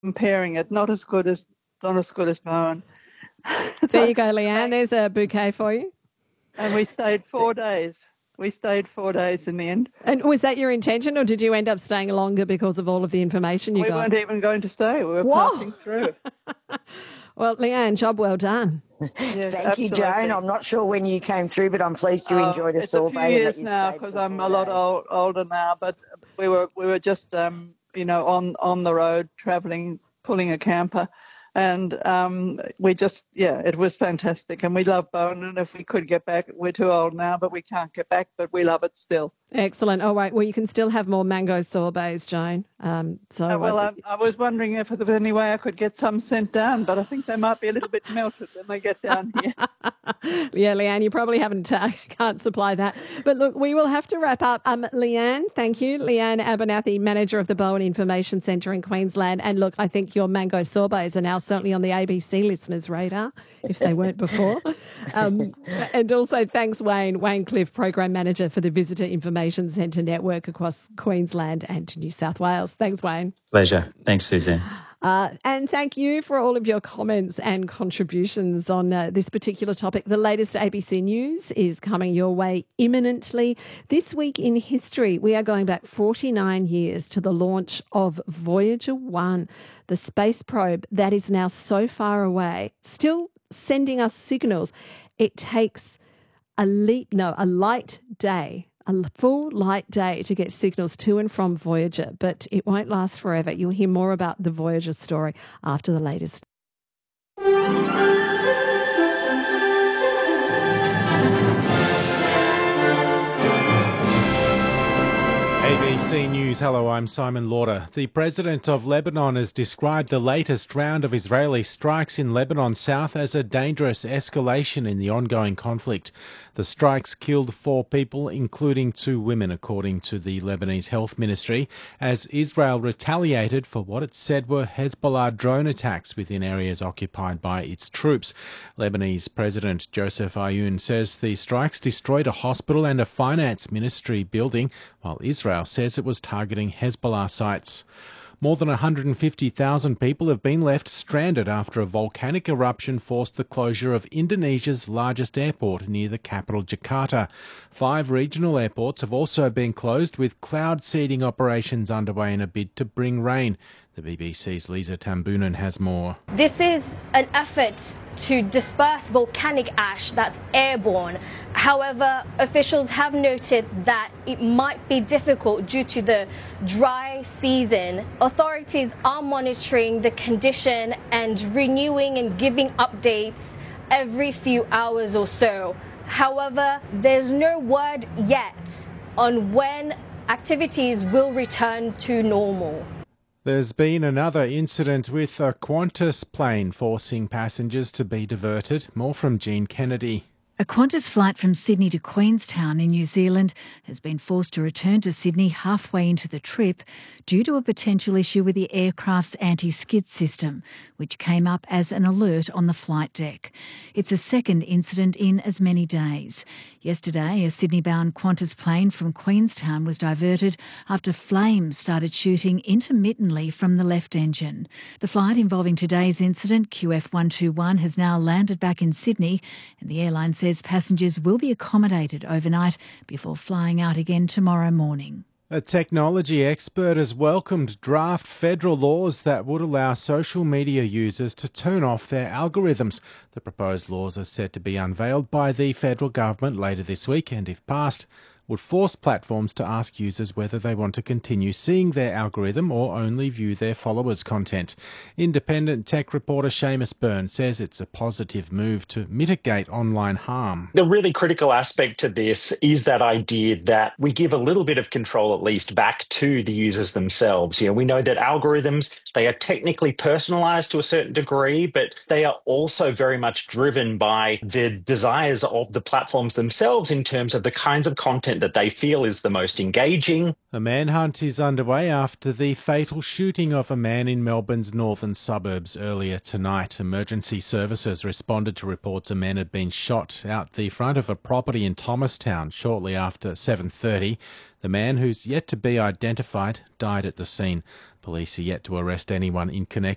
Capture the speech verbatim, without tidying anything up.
comparing it. Not as good as not as good as Bowen. There you go, Leanne. There's a bouquet for you. And we stayed four days. We stayed four days in the end. And was that your intention, or did you end up staying longer because of all of the information you we got? We weren't even going to stay. We were Whoa. passing through. Well, Leanne, job well done. Yes, Thank absolutely. you, Joan. I'm not sure when you came through, but I'm pleased you oh, enjoyed a it's sorbet. It's a few years now because I'm a lot old, older now, but we were we were just, um, you know, on, on the road, travelling, pulling a camper. And um, we just, yeah, it was fantastic. And we love Bowen. And if we could get back, we're too old now, but we can't get back, but we love it still. Excellent. All right. Well, you can still have more mango sorbets, Joan. Um, so uh, Well, I, I was wondering if there was any way I could get some sent down, but I think they might be a little bit melted when they get down here. Yeah, Leanne, you probably haven't, uh, can't supply that. But look, we will have to wrap up. Um, Leanne, thank you. Leanne Abernathy, Manager of the Bowen Information Centre in Queensland. And look, I think your mango sorbets are now certainly on the A B C listeners' radar, if they weren't before. Um, and also thanks, Wayne, Wayne Cliff, Program Manager for the Visitor Information Centre Network across Queensland and New South Wales. Thanks, Wayne. Pleasure. Thanks, Suzanne. Uh, and thank you for all of your comments and contributions on uh, this particular topic. The latest A B C News is coming your way imminently. This week in history, we are going back forty-nine years to the launch of Voyager one, the space probe that is now so far away, still sending us signals. It takes a leap, no, a light day. A full light day to get signals to and from Voyager, but it won't last forever. You'll hear more about the Voyager story after the latest. A B C News, hello, I'm Simon Lauder. The president of Lebanon has described the latest round of Israeli strikes in Lebanon South as a dangerous escalation in the ongoing conflict. The strikes killed four people, including two women, according to the Lebanese Health Ministry, as Israel retaliated for what it said were Hezbollah drone attacks within areas occupied by its troops. Lebanese President Joseph Aoun says the strikes destroyed a hospital and a finance ministry building, while Israel says it was targeting Hezbollah sites. More than one hundred fifty thousand people have been left stranded after a volcanic eruption forced the closure of Indonesia's largest airport near the capital, Jakarta. Five regional airports have also been closed, with cloud seeding operations underway in a bid to bring rain. The B B C's Lisa Tambunan has more. This is an effort to disperse volcanic ash that's airborne. However, officials have noted that it might be difficult due to the dry season. Authorities are monitoring the condition and renewing and giving updates every few hours or so. However, there's no word yet on when activities will return to normal. There's been another incident with a Qantas plane forcing passengers to be diverted. More from Jean Kennedy. A Qantas flight from Sydney to Queenstown in New Zealand has been forced to return to Sydney halfway into the trip due to a potential issue with the aircraft's anti-skid system, which came up as an alert on the flight deck. It's a second incident in as many days. Yesterday, a Sydney-bound Qantas plane from Queenstown was diverted after flames started shooting intermittently from the left engine. The flight involving today's incident, Q F one two one, has now landed back in Sydney, and the airline says passengers will be accommodated overnight before flying out again tomorrow morning. A technology expert has welcomed draft federal laws that would allow social media users to turn off their algorithms. The proposed laws are set to be unveiled by the federal government later this week, and if passed, would force platforms to ask users whether they want to continue seeing their algorithm or only view their followers' content. Independent tech reporter Seamus Byrne says it's a positive move to mitigate online harm. The really critical aspect to this is that idea that we give a little bit of control, at least, back to the users themselves. You know, we know that algorithms, they are technically personalized to a certain degree, but they are also very much driven by the desires of the platforms themselves in terms of the kinds of content that they feel is the most engaging. A manhunt is underway after the fatal shooting of a man in Melbourne's northern suburbs earlier tonight. Emergency services responded to reports a man had been shot out the front of a property in Thomastown shortly after seven thirty. The man, who's yet to be identified, died at the scene. Police are yet to arrest anyone in connection